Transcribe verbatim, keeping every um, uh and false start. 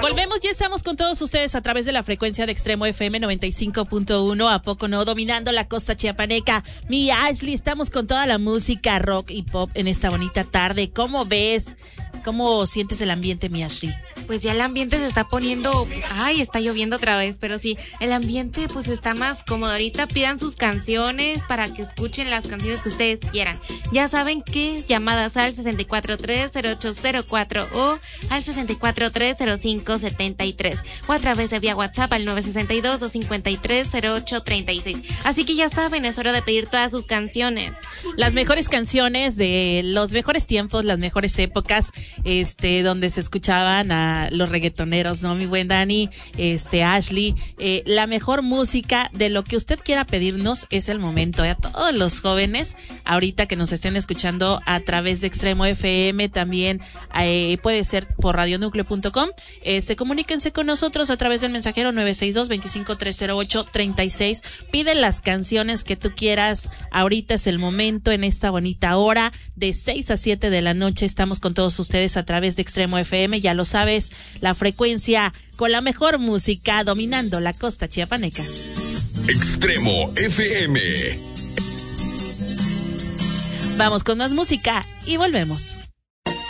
Volvemos, ya estamos con todos ustedes a través de la frecuencia de Extremo F M noventa y cinco punto uno, ¿a poco no? Dominando la costa chiapaneca. Mi Ashley, estamos con toda la música rock y pop en esta bonita tarde. ¿Cómo ves? ¿Cómo sientes el ambiente, mi Ashley? Pues ya el ambiente se está poniendo, ay, está lloviendo otra vez, pero sí, el ambiente pues está más cómodo. Ahorita pidan sus canciones para que escuchen las canciones que ustedes quieran. Ya saben que llamadas al sesenta y cuatro tres cero ocho cero cuatro o al sesenta y cuatro tres cero cinco setenta y tres o a través de vía WhatsApp al nueve seis dos dos cinco tres cero ocho tres seis. Así que ya saben, es hora de pedir todas sus canciones. Las mejores canciones de los mejores tiempos, las mejores épocas, este, donde se escuchaban a los reggaetoneros, ¿no, mi buen Dani? Este, Ashley, eh, la mejor música de lo que usted quiera pedirnos es el momento. ¿eh? A todos los jóvenes, ahorita que nos estén escuchando a través de Extremo F M, también eh, puede ser por radionúcleo punto com. Este, comuníquense con nosotros a través del mensajero nueve seis dos dos cinco tres cero ocho tres seis. Pide las canciones que tú quieras. Ahorita es el momento, en esta bonita hora, de seis a siete de la noche. Estamos con todos ustedes a través de Extremo F M, ya lo sabes, la frecuencia con la mejor música, dominando la costa chiapaneca. Extremo F M. Vamos con más música y volvemos.